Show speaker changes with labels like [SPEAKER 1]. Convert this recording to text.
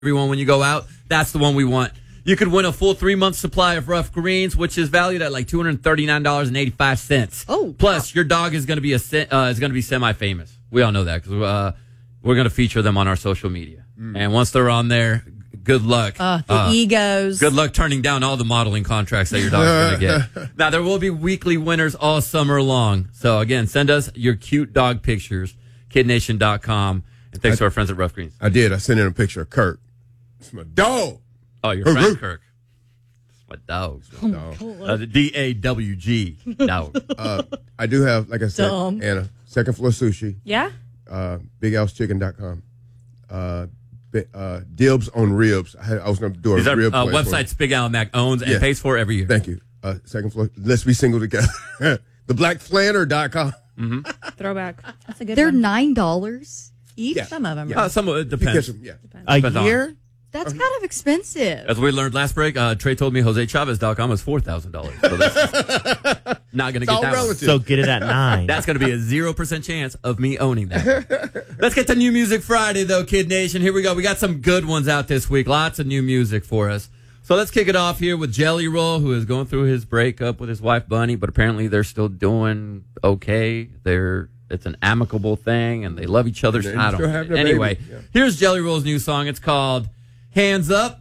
[SPEAKER 1] everyone when you go out. That's the one we want. You could win a full 3-month supply of Rough Greens, which is valued at like $239.85.
[SPEAKER 2] Oh,
[SPEAKER 1] plus your dog is going to be semi-famous. We all know that because we're going to feature them on our social media. And once they're on there, good luck.
[SPEAKER 2] The egos.
[SPEAKER 1] Good luck turning down all the modeling contracts that your dog's going to get. Now, there will be weekly winners all summer long. So, again, send us your cute dog pictures, kidnation.com. And thanks to our friends at Rough Greens.
[SPEAKER 3] I did. I sent in a picture of Kurt. It's my dog.
[SPEAKER 1] Oh, your friend Kirk. It's my dog. The D-A-W-G. Dog.
[SPEAKER 3] I do have, like I said,
[SPEAKER 2] Dumb.
[SPEAKER 3] Anna, Second Floor Sushi.
[SPEAKER 4] Yeah?
[SPEAKER 3] BigAlsChicken.com. Dibs on ribs. I was going to do a
[SPEAKER 1] These are
[SPEAKER 3] rib place
[SPEAKER 1] websites Big Al Mac owns and pays for every year.
[SPEAKER 3] Thank you. Second Floor. Let's be single together. TheBlackFlanner.com.
[SPEAKER 4] Throwback. That's a good
[SPEAKER 2] They're
[SPEAKER 4] one.
[SPEAKER 2] $9 each.
[SPEAKER 3] Yeah.
[SPEAKER 4] Some of them.
[SPEAKER 1] Some of it depends.
[SPEAKER 5] A
[SPEAKER 1] Depends on-
[SPEAKER 5] year?
[SPEAKER 2] That's kind of expensive.
[SPEAKER 1] As we learned last break, Trey told me JoseChavez.com was $4,000. So that's not going to get
[SPEAKER 3] all
[SPEAKER 1] that one.
[SPEAKER 3] relative.
[SPEAKER 5] So get it at 9.
[SPEAKER 1] That's going to be a 0% chance of me owning that. Let's get to New Music Friday, though, Kid Nation. Here we go. We got some good ones out this week. Lots of new music for us. So let's kick it off here with Jelly Roll, who is going through his breakup with his wife, Bunny, but apparently they're still doing okay. It's an amicable thing, and they love each other.
[SPEAKER 3] They're
[SPEAKER 1] I
[SPEAKER 3] still
[SPEAKER 1] don't
[SPEAKER 3] having a
[SPEAKER 1] Anyway,
[SPEAKER 3] baby. Yeah.
[SPEAKER 1] here's Jelly Roll's new song. It's called Hands Up.